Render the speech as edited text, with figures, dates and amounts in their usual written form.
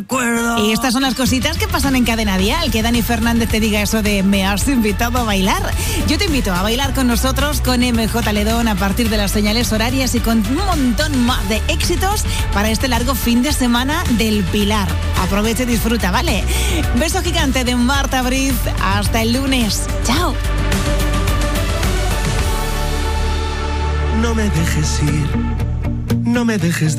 recuerdo. Y estas son las cositas que pasan en Cadena Dial. Que Dani Fernández te diga eso de me has invitado a bailar. Yo te invito a bailar con nosotros, con MJ Ledón, a partir de las señales horarias y con un montón más de éxitos para este largo fin de semana del Pilar. Aprovecha y disfruta, ¿vale? Beso gigante de Marta Briz. Hasta el lunes. ¡Chao! No me dejes ir, no me dejes de